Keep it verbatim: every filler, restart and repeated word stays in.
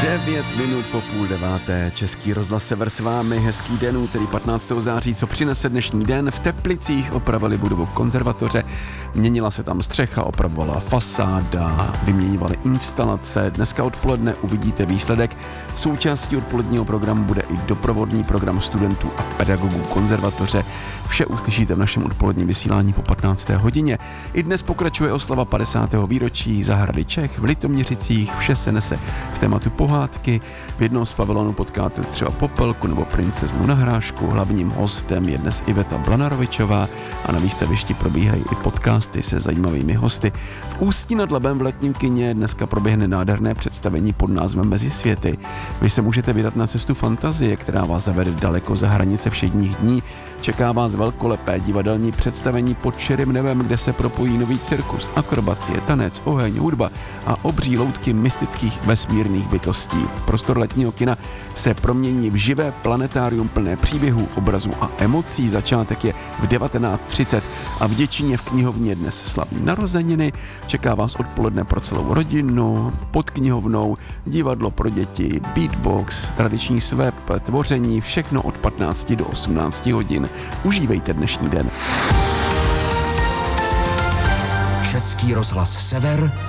Devět minut po půl deváté, Český rozhlas Sever s vámi, hezký den, úterý patnáctého září, co přinese dnešní den. V Teplicích opravili budovu konzervatoře, měnila se tam střecha, opravovala fasáda, vyměňovaly instalace. Dneska odpoledne uvidíte výsledek. Součástí odpoledního programu bude i doprovodný program studentů a pedagogů konzervatoře. Vše uslyšíte v našem odpoledním vysílání po patnácté hodině. I dnes pokračuje oslava padesátého výročí Zahrady Čech v Litoměřicích. Vše se nese v tématu pohádky. V jednom z pavilonů potkáte třeba Popelku nebo princeznu na hrášku. Hlavním hostem je dnes Iveta Blanarovičová a na výstavišti probíhají i podcasty se zajímavými hosty. V Ústí nad Labem v letním kině dneska proběhne nádherné představení pod názvem Mezi světy. Vy se můžete vydat na cestu fantazie, která vás zavede daleko za hranice všedních dní. Čeká vás velkolepé divadelní představení pod širým nebem, kde se propojí nový cirkus, akrobacie, tanec, oheň, hudba a obří loutky mystických vesmírných bytostí. Prostor letního kina se promění v živé planetárium plné příběhů, obrazů a emocí. Začátek je v devatenáct třicet a v Děčíně v knihovně dnes slaví narozeniny. Čeká vás odpoledne pro celou rodinu, pod knihovnou, divadlo pro děti, beatbox, tradiční swap, tvoření, všechno od patnácti do osmnácti hodin. Užívejte dnešní den. Český rozhlas Sever,